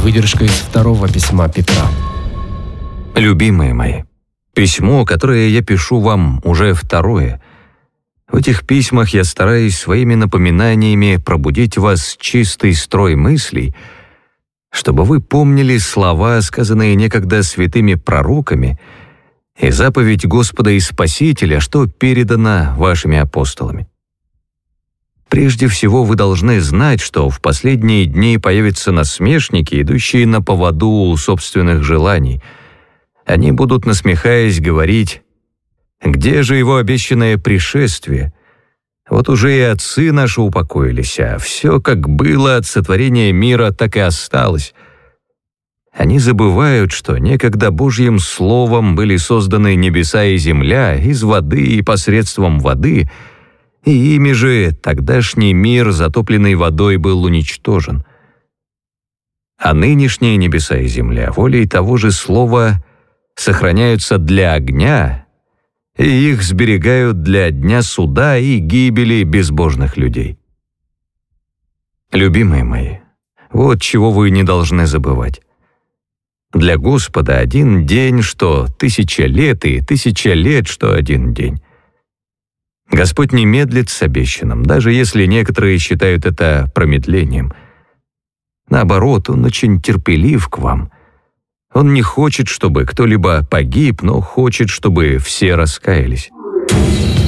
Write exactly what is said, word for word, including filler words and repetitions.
Выдержка из второго письма Петра. Любимые мои, письмо, которое я пишу вам, уже второе. В этих письмах я стараюсь своими напоминаниями пробудить в вас чистый строй мыслей, чтобы вы помнили слова, сказанные некогда святыми пророками, и заповедь Господа и Спасителя, что передано вашими апостолами. Прежде всего вы должны знать, что в последние дни появятся насмешники, идущие на поводу у собственных желаний. Они будут, насмехаясь, говорить: «Где же его обещанное пришествие? Вот уже и отцы наши упокоились, а все, как было от сотворения мира, так и осталось». Они забывают, что некогда Божьим Словом были созданы небеса и земля из воды и посредством воды, и ими же тогдашний мир, затопленный водой, был уничтожен. А нынешние небеса и земля волей того же Слова сохраняются для огня, и их сберегают для дня суда и гибели безбожных людей. Любимые мои, вот чего вы не должны забывать. Для Господа один день, что тысяча лет, и тысяча лет, что один день. Господь не медлит с обещанным, даже если некоторые считают это промедлением. Наоборот, Он очень терпелив к вам. Он не хочет, чтобы кто-либо погиб, но хочет, чтобы все раскаялись.